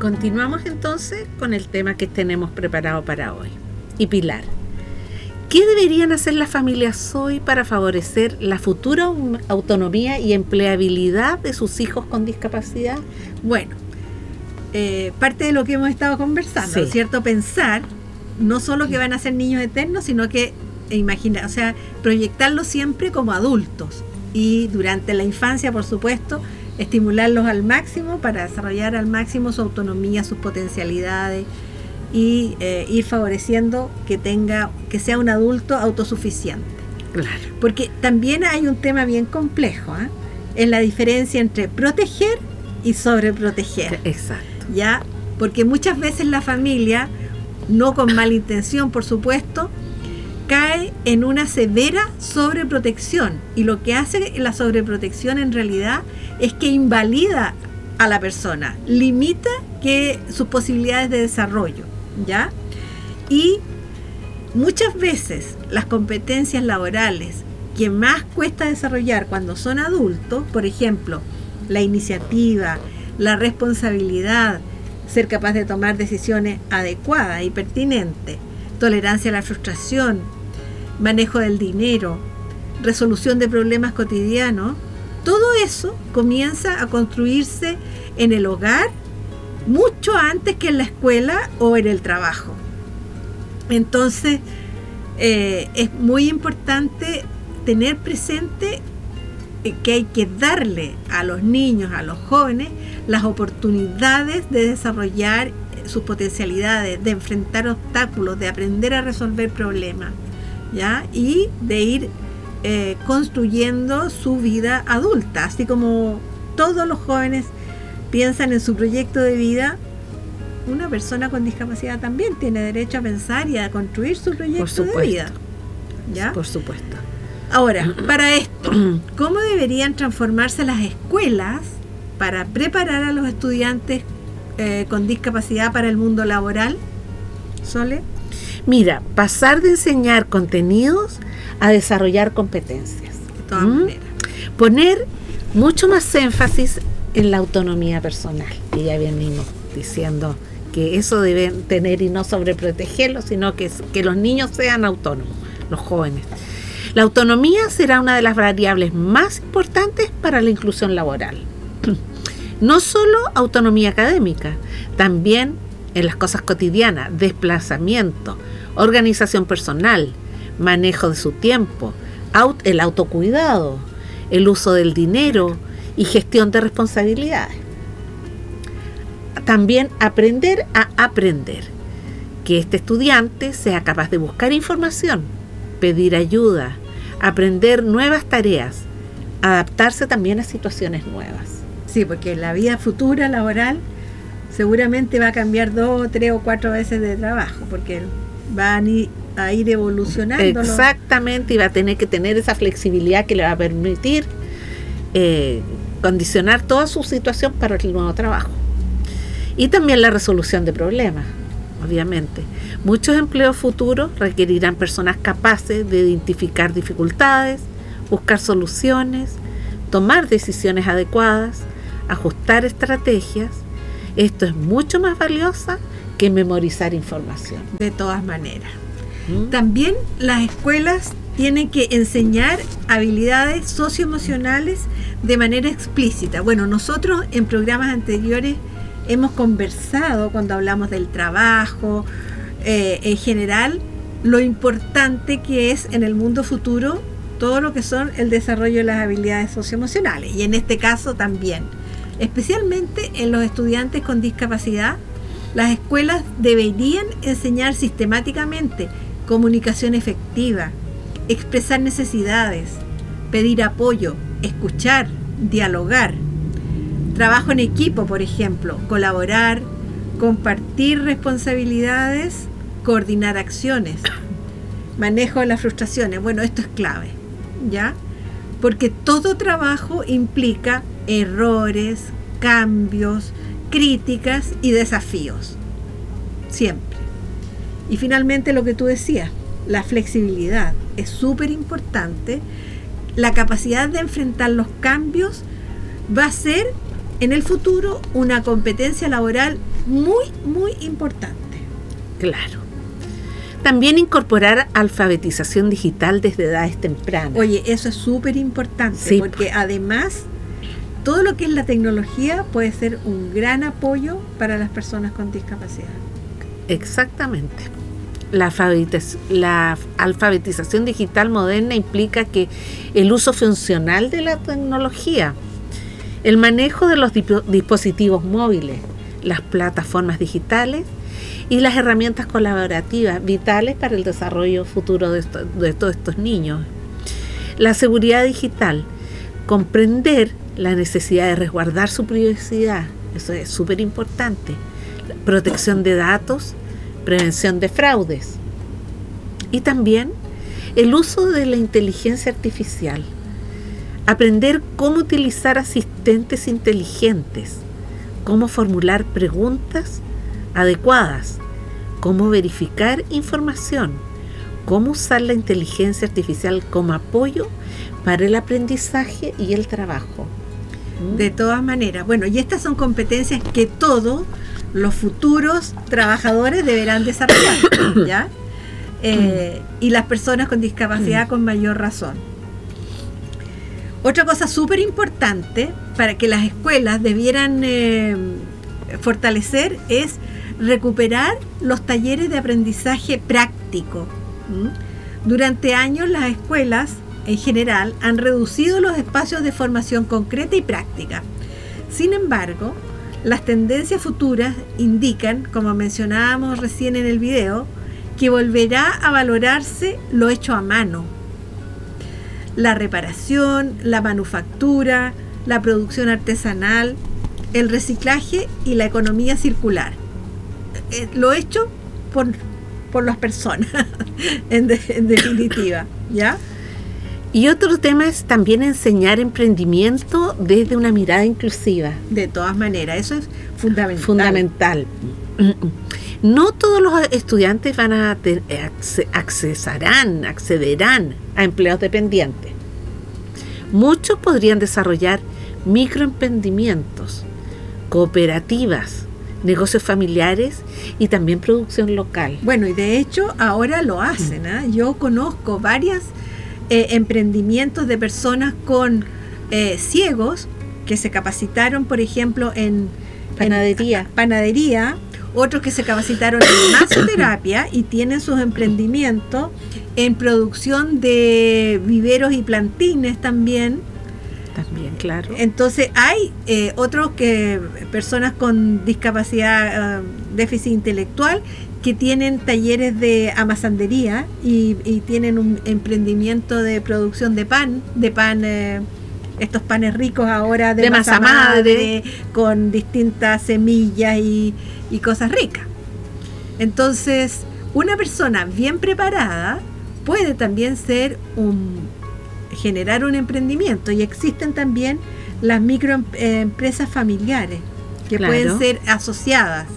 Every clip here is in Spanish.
Continuamos entonces con el tema que tenemos preparado para hoy. Y Pilar, ¿qué deberían hacer las familias hoy para favorecer la futura autonomía y empleabilidad de sus hijos con discapacidad? Bueno, parte de lo que hemos estado conversando, Sí. ¿cierto? Pensar no solo que van a ser niños eternos, sino que imaginar, o sea, proyectarlos siempre como adultos y durante la infancia, por supuesto, estimularlos al máximo para desarrollar al máximo su autonomía, sus potencialidades y ir favoreciendo que sea un adulto autosuficiente. Claro. Porque también hay un tema bien complejo, ¿eh? Es la diferencia entre proteger y sobreproteger. Exacto. ¿Ya? Porque muchas veces la familia, no con mala intención, por supuesto, cae en una severa sobreprotección. Y lo que hace la sobreprotección en realidad es que invalida a la persona, limita sus posibilidades de desarrollo, ¿ya? Y muchas veces las competencias laborales que más cuesta desarrollar cuando son adultos, por ejemplo, la iniciativa, la responsabilidad, ser capaz de tomar decisiones adecuadas y pertinentes, tolerancia a la frustración, manejo del dinero, resolución de problemas cotidianos, todo eso comienza a construirse en el hogar mucho antes que en la escuela o en el trabajo. Entonces, es muy importante tener presente que hay que darle a los niños, a los jóvenes, las oportunidades de desarrollar sus potencialidades, de enfrentar obstáculos, de aprender a resolver problemas, ¿ya? Y de ir construyendo su vida adulta, así como todos los jóvenes piensan en su proyecto de vida. Una persona con discapacidad también tiene derecho a pensar y a construir su proyecto de vida, ¿ya? Por supuesto. Ahora, para esto, ¿cómo deberían transformarse las escuelas para preparar a los estudiantes con discapacidad para el mundo laboral? ¿Sole? Mira, pasar de enseñar contenidos a desarrollar competencias. De todas maneras. Poner mucho más énfasis en la autonomía personal. Y ya venimos diciendo que eso deben tener y no sobreprotegerlo, sino que los niños sean autónomos, los jóvenes. La autonomía será una de las variables más importantes para la inclusión laboral. No solo autonomía académica, también en las cosas cotidianas, desplazamiento, organización personal, manejo de su tiempo, el autocuidado, el uso del dinero y gestión de responsabilidades. También aprender a aprender, que este estudiante sea capaz de buscar información, pedir ayuda, aprender nuevas tareas, adaptarse también a situaciones nuevas. Sí, porque la vida futura laboral seguramente va a cambiar 2, 3 o 4 veces de trabajo, porque van a ir evolucionando. Exactamente, y va a tener que tener esa flexibilidad que le va a permitir condicionar toda su situación para el nuevo trabajo. Y también la resolución de problemas, obviamente. Muchos empleos futuros requerirán personas capaces de identificar dificultades, buscar soluciones, tomar decisiones adecuadas, ajustar estrategias. Esto es mucho más valioso que memorizar información. De todas maneras. También las escuelas tienen que enseñar habilidades socioemocionales de manera explícita. Bueno, nosotros en programas anteriores hemos conversado cuando hablamos del trabajo, en general, lo importante que es en el mundo futuro todo lo que son el desarrollo de las habilidades socioemocionales. Y en este caso también, especialmente en los estudiantes con discapacidad, las escuelas deberían enseñar sistemáticamente comunicación efectiva, expresar necesidades, pedir apoyo, escuchar, dialogar, trabajo en equipo, por ejemplo, colaborar, compartir responsabilidades, coordinar acciones, manejo de las frustraciones. Bueno, esto es clave, ¿ya? Porque todo trabajo implica errores, cambios, críticas y desafíos. Siempre. Y finalmente lo que tú decías, la flexibilidad es súper importante. La capacidad de enfrentar los cambios va a ser en el futuro una competencia laboral muy, muy importante. Claro. También incorporar alfabetización digital desde edades tempranas. Oye, eso es súper importante, Sí, porque además todo lo que es la tecnología puede ser un gran apoyo para las personas con discapacidad. Exactamente. La alfabetización digital moderna implica que el uso funcional de la tecnología, el manejo de los dispositivos móviles, las plataformas digitales y las herramientas colaborativas vitales para el desarrollo futuro de todos estos niños. La seguridad digital, comprender la necesidad de resguardar su privacidad, eso es súper importante. Protección de datos, prevención de fraudes. Y también el uso de la inteligencia artificial. Aprender cómo utilizar asistentes inteligentes, cómo formular preguntas adecuadas, cómo verificar información, cómo usar la inteligencia artificial como apoyo para el aprendizaje y el trabajo. De todas maneras, bueno, y estas son competencias que todos los futuros trabajadores deberán desarrollar, ¿ya? Y las personas con discapacidad con mayor razón. Otra cosa súper importante para que las escuelas debieran fortalecer es recuperar los talleres de aprendizaje práctico. Durante años las escuelas en general han reducido los espacios de formación concreta y práctica. Sin embargo, las tendencias futuras indican, como mencionábamos recién en el video, que volverá a valorarse lo hecho a mano. La reparación, la manufactura, la producción artesanal, el reciclaje y la economía circular. Lo hecho por las personas, en definitiva, ¿ya? Y otro tema es también enseñar emprendimiento desde una mirada inclusiva. De todas maneras, eso es fundamental. Fundamental. No todos los estudiantes van a accederán a empleos dependientes. Muchos podrían desarrollar microemprendimientos, cooperativas, negocios familiares y también producción local. Bueno, y de hecho ahora lo hacen, ¿eh? Yo conozco varios emprendimientos de personas con ciegos que se capacitaron, por ejemplo, en panadería, otros que se capacitaron en masoterapia y tienen sus emprendimientos en producción de viveros y plantines también. También, claro. Entonces hay otros que personas con discapacidad, déficit intelectual, que tienen talleres de amasandería y tienen un emprendimiento de producción de pan, estos panes ricos ahora de masa madre, con distintas semillas y cosas ricas. Entonces, una persona bien preparada puede también generar un emprendimiento, y existen también las microempresas familiares que pueden ser asociadas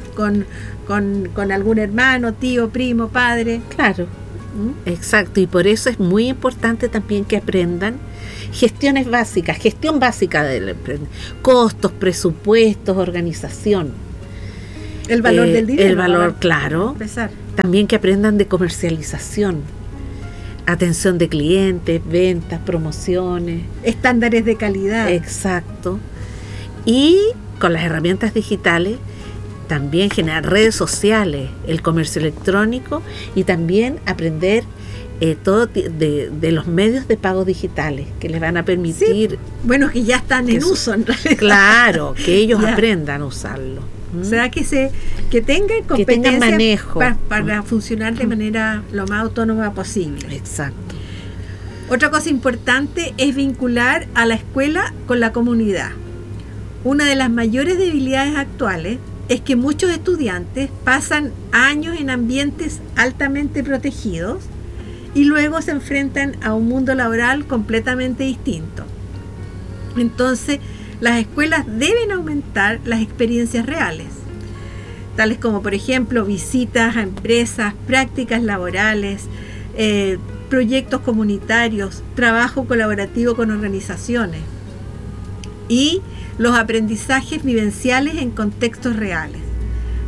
con algún hermano, tío, primo, padre. Claro, exacto, y por eso es muy importante también que aprendan gestión básica del emprendimiento, costos, presupuestos, organización. El valor del dinero. El valor, claro. Empezar. También que aprendan de comercialización, atención de clientes, ventas, promociones. Estándares de calidad. Exacto. Y con las herramientas digitales, también generar redes sociales, el comercio electrónico y también aprender todo de los medios de pago digitales que les van a permitir. Sí, bueno, que ya están en uso en realidad. Claro, que ellos aprendan a usarlo. O sea, que tengan competencia, que tengan manejo para funcionar de manera lo más autónoma posible. Exacto. Otra cosa importante es vincular a la escuela con la comunidad. Una de las mayores debilidades actuales es que muchos estudiantes pasan años en ambientes altamente protegidos y luego se enfrentan a un mundo laboral completamente distinto. Entonces, las escuelas deben aumentar las experiencias reales, tales como, por ejemplo, visitas a empresas, prácticas laborales, proyectos comunitarios, trabajo colaborativo con organizaciones y los aprendizajes vivenciales en contextos reales.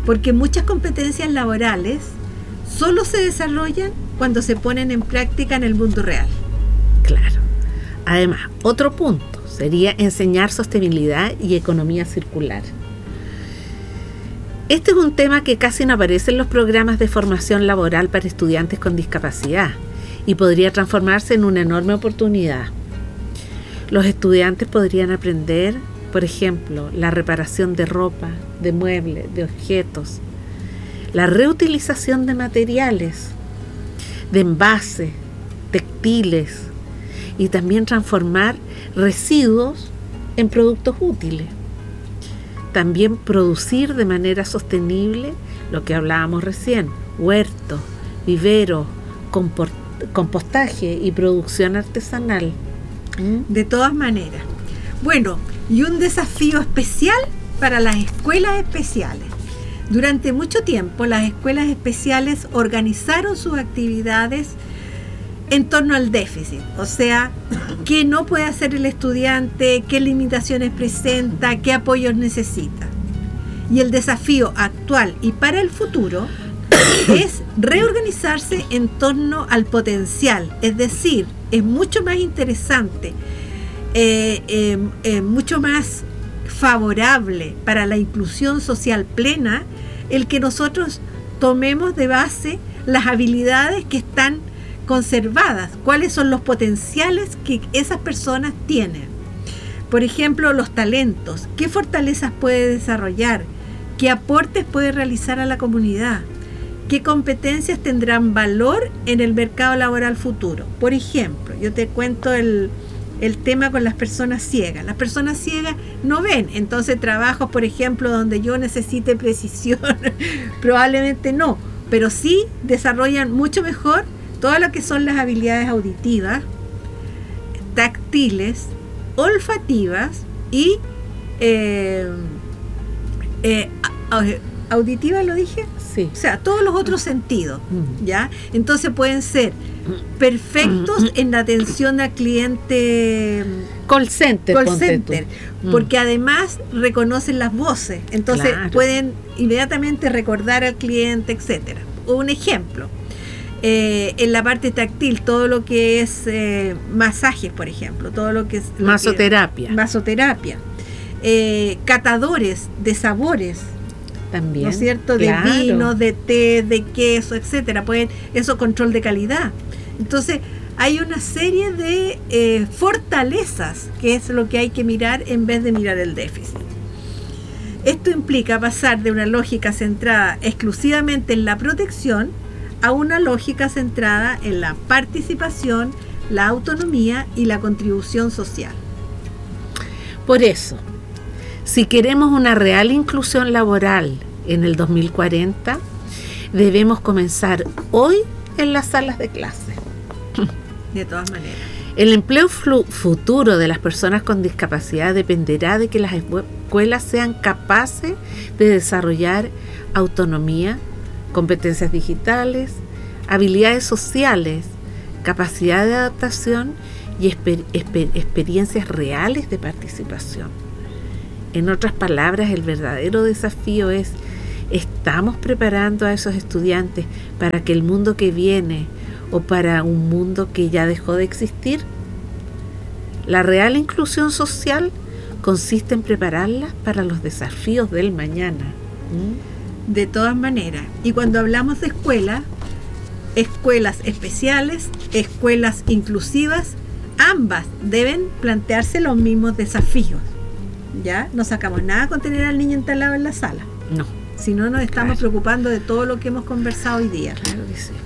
porque muchas competencias laborales solo se desarrollan cuando se ponen en práctica en el mundo real. Claro. Además, otro punto sería enseñar sostenibilidad y economía circular. Este es un tema que casi no aparece en los programas de formación laboral para estudiantes con discapacidad y podría transformarse en una enorme oportunidad. Los estudiantes podrían aprender, por ejemplo, la reparación de ropa, de muebles, de objetos, la reutilización de materiales, de envases, textiles, y también transformar residuos en productos útiles. También producir de manera sostenible lo que hablábamos recién, huertos, viveros, compostaje y producción artesanal. De todas maneras. Bueno, y un desafío especial para las escuelas especiales. Durante mucho tiempo las escuelas especiales organizaron sus actividades en torno al déficit, o sea, qué no puede hacer el estudiante, qué limitaciones presenta, qué apoyos necesita. Y el desafío actual y para el futuro es reorganizarse en torno al potencial, es decir, es mucho más interesante, mucho más favorable para la inclusión social plena el que nosotros tomemos de base las habilidades que están conservadas, cuáles son los potenciales que esas personas tienen. Por ejemplo, los talentos, qué fortalezas puede desarrollar, qué aportes puede realizar a la comunidad, qué competencias tendrán valor en el mercado laboral futuro. Por ejemplo, yo te cuento el tema con las personas ciegas. Las personas ciegas no ven, entonces trabajos, por ejemplo, donde yo necesite precisión, probablemente no, pero sí desarrollan mucho mejor todo lo que son las habilidades auditivas, táctiles, olfativas y auditivas, ¿lo dije? Sí. O sea, todos los otros sentidos, ¿ya? Entonces pueden ser perfectos en la atención al cliente. Call center. Porque además reconocen las voces, entonces Claro. pueden inmediatamente recordar al cliente, etcétera. Un ejemplo. En la parte táctil, todo lo que es masajes, por ejemplo, todo lo que es Masoterapia. Catadores de sabores, También. ¿no es cierto? Claro. De vinos, de té, de queso, etcétera. Eso, control de calidad. Entonces, hay una serie de fortalezas que es lo que hay que mirar en vez de mirar el déficit. Esto implica pasar de una lógica centrada exclusivamente en la protección a una lógica centrada en la participación, la autonomía y la contribución social. Por eso, si queremos una real inclusión laboral en el 2040, debemos comenzar hoy en las salas de clase. De todas maneras. El empleo futuro de las personas con discapacidad dependerá de que las escuelas sean capaces de desarrollar autonomía, competencias digitales, habilidades sociales, capacidad de adaptación y experiencias reales de participación. En otras palabras, el verdadero desafío es: ¿estamos preparando a esos estudiantes para que el mundo que viene o para un mundo que ya dejó de existir? La real inclusión social consiste en prepararlas para los desafíos del mañana. De todas maneras. Y cuando hablamos de escuelas especiales, escuelas inclusivas, ambas deben plantearse los mismos desafíos. ¿Ya? No sacamos nada con tener al niño instalado en la sala. No. Si no, nos estamos preocupando de todo lo que hemos conversado hoy día. Claro que sí.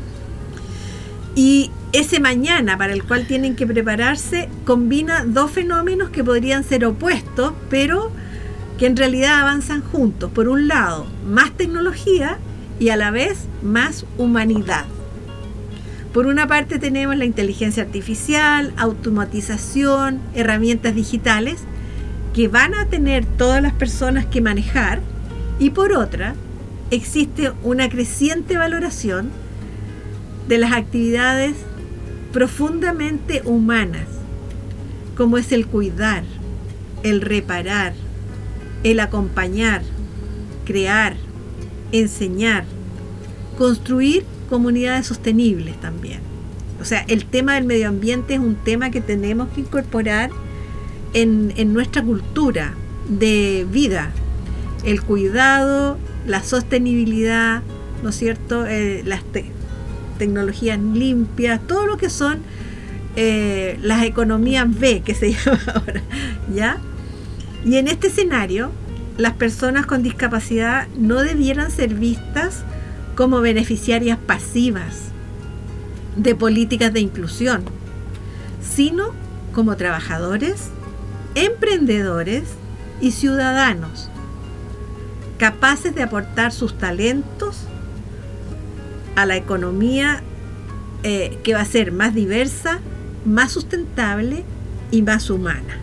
Y ese mañana para el cual tienen que prepararse combina dos fenómenos que podrían ser opuestos, pero que en realidad avanzan juntos. Por un lado, más tecnología y a la vez más humanidad. Por una parte tenemos la inteligencia artificial, automatización, herramientas digitales que van a tener todas las personas que manejar, y por otra existe una creciente valoración de las actividades profundamente humanas, como es el cuidar, el reparar, el acompañar, crear, enseñar, construir comunidades sostenibles también. O sea, el tema del medio ambiente es un tema que tenemos que incorporar en nuestra cultura de vida. El cuidado, la sostenibilidad, ¿no es cierto? Las tecnologías limpias, todo lo que son las economías B, que se llama ahora, ¿ya? Y en este escenario, las personas con discapacidad no debieran ser vistas como beneficiarias pasivas de políticas de inclusión, sino como trabajadores, emprendedores y ciudadanos, capaces de aportar sus talentos a la economía que va a ser más diversa, más sustentable y más humana.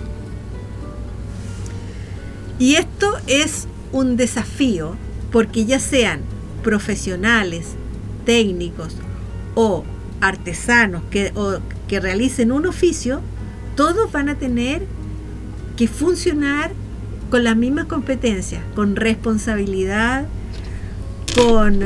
Y esto es un desafío porque ya sean profesionales, técnicos o artesanos que realicen un oficio, todos van a tener que funcionar con las mismas competencias, con responsabilidad, con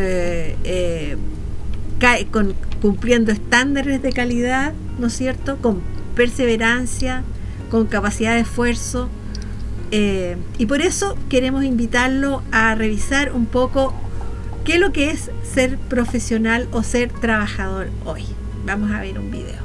cumpliendo estándares de calidad, ¿no es cierto?, con perseverancia, con capacidad de esfuerzo. Y por eso queremos invitarlo a revisar un poco qué es lo que es ser profesional o ser trabajador hoy. Vamos a ver un video.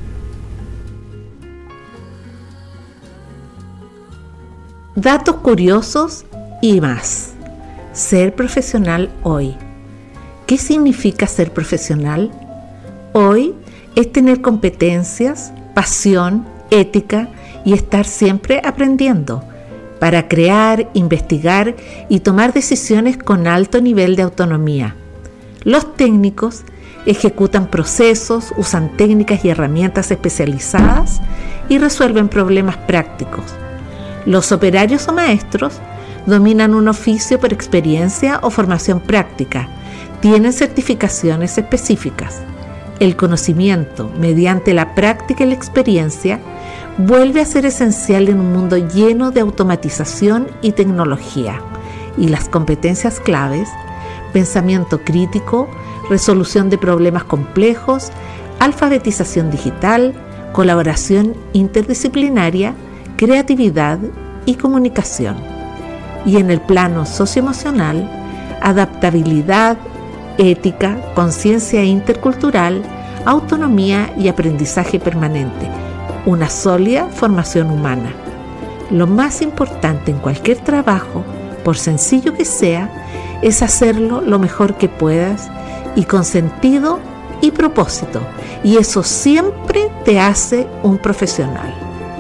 Datos curiosos y más. Ser profesional hoy. ¿Qué significa ser profesional? Hoy es tener competencias, pasión, ética y estar siempre aprendiendo para crear, investigar y tomar decisiones con alto nivel de autonomía. Los técnicos ejecutan procesos, usan técnicas y herramientas especializadas y resuelven problemas prácticos. Los operarios o maestros dominan un oficio por experiencia o formación práctica, tienen certificaciones específicas. El conocimiento, mediante la práctica y la experiencia, vuelve a ser esencial en un mundo lleno de automatización y tecnología. Y las competencias claves: pensamiento crítico, resolución de problemas complejos, alfabetización digital, colaboración interdisciplinaria, creatividad y comunicación. Y en el plano socioemocional, adaptabilidad, ética, conciencia intercultural, autonomía y aprendizaje permanente. Una sólida formación humana. Lo más importante en cualquier trabajo, por sencillo que sea, es hacerlo lo mejor que puedas y con sentido y propósito. Y eso siempre te hace un profesional.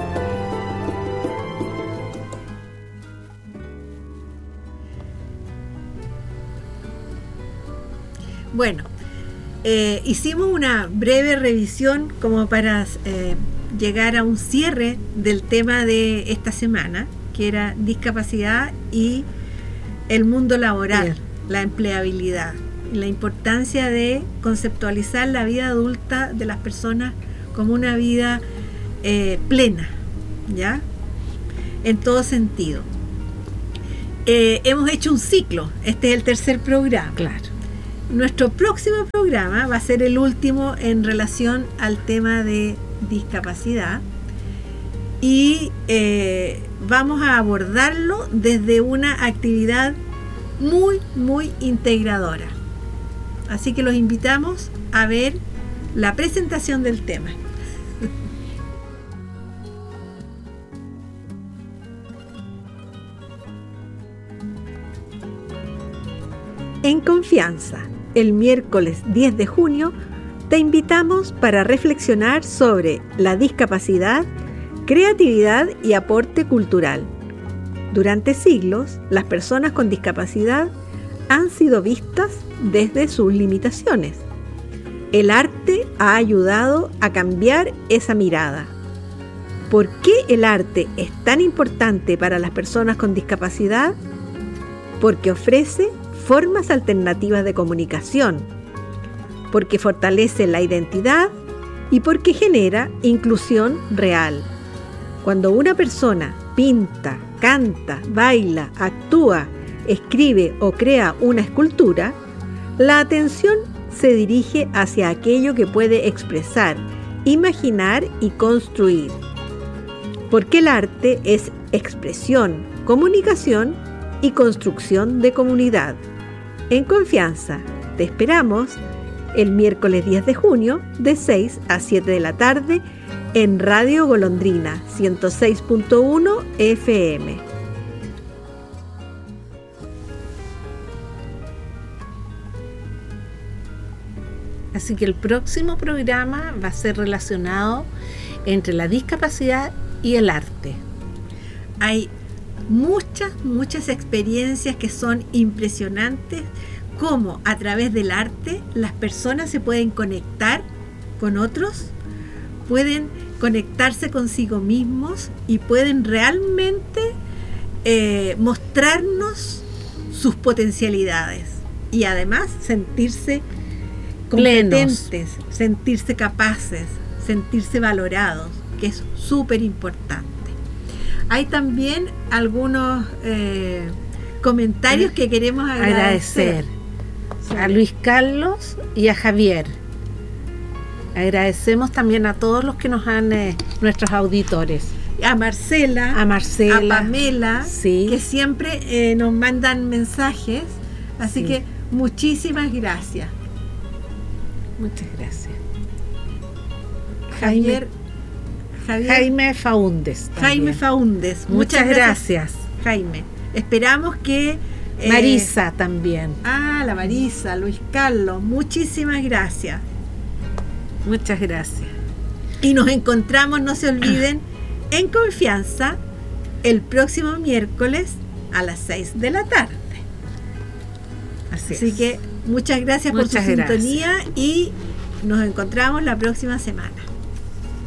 Bueno, hicimos una breve revisión como para llegar a un cierre del tema de esta semana, que era discapacidad y el mundo laboral, la empleabilidad, la importancia de conceptualizar la vida adulta de las personas como una vida plena, ¿ya? En todo sentido. Hemos hecho un ciclo, este es el tercer programa. Claro. Nuestro próximo programa va a ser el último en relación al tema de discapacidad y vamos a abordarlo desde una actividad muy, muy integradora. Así que los invitamos a ver la presentación del tema. En confianza, el miércoles 10 de junio, te invitamos para reflexionar sobre la discapacidad, creatividad y aporte cultural. Durante siglos, las personas con discapacidad han sido vistas desde sus limitaciones. El arte ha ayudado a cambiar esa mirada. ¿Por qué el arte es tan importante para las personas con discapacidad? Porque ofrece formas alternativas de comunicación, porque fortalece la identidad y porque genera inclusión real. Cuando una persona pinta, canta, baila, actúa, escribe o crea una escultura, la atención se dirige hacia aquello que puede expresar, imaginar y construir. Porque el arte es expresión, comunicación y construcción de comunidad. En Confianza, te esperamos el miércoles 10 de junio de 6 a 7 de la tarde en Radio Golondrina 106.1 FM. Así que el próximo programa va a ser relacionado entre la discapacidad y el arte. Hay muchas experiencias que son impresionantes, cómo a través del arte las personas se pueden conectar con otros, pueden conectarse consigo mismos y pueden realmente mostrarnos sus potencialidades y además sentirse competentes, plenos, sentirse capaces, sentirse valorados, que es súper importante. Hay también algunos comentarios que queremos agradecer a Luis Carlos y a Javier. Agradecemos también a todos los que nos han, nuestros auditores. A Marcela, a Pamela, sí, que siempre nos mandan mensajes. Así que muchísimas gracias. Muchas gracias. Jaime Faúndes. Jaime Faúndes. Muchas gracias. Jaime. Esperamos que... Marisa también. La Marisa, Luis Carlos. Muchísimas gracias. Muchas gracias. Y nos encontramos, no se olviden, en Confianza el próximo miércoles a las 6 de la tarde. Así que muchas gracias por su sintonía y nos encontramos la próxima semana.